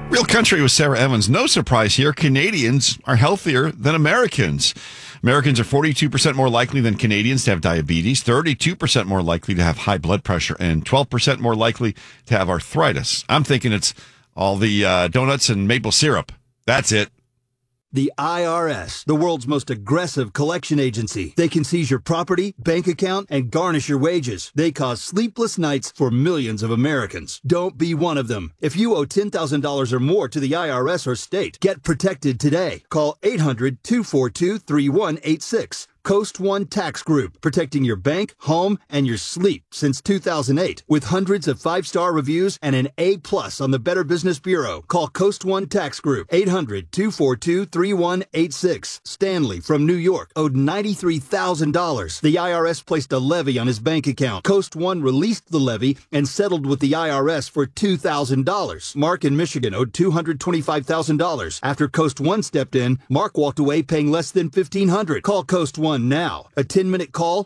Real Country with Sarah Evans. No surprise here. Canadians are healthier than Americans. Americans are 42% more likely than Canadians to have diabetes, 32% more likely to have high blood pressure, and 12% more likely to have arthritis. I'm thinking it's all the donuts and maple syrup. That's it. The IRS, the world's most aggressive collection agency. They can seize your property, bank account, and garnish your wages. They cause sleepless nights for millions of Americans. Don't be one of them. If you owe $10,000 or more to the IRS or state, get protected today. Call 800-242-3186. Coast One Tax Group, protecting your bank, home, and your sleep since 2008. With hundreds of 5-star reviews and an A+ on the Better Business Bureau. Call Coast One Tax Group, 800-242-3186. Stanley from New York owed $93,000. The IRS placed a levy on his bank account. Coast One released the levy and settled with the IRS for $2,000. Mark in Michigan owed $225,000. After Coast One stepped in, Mark walked away paying less than $1,500. Call Coast One now. A 10-minute call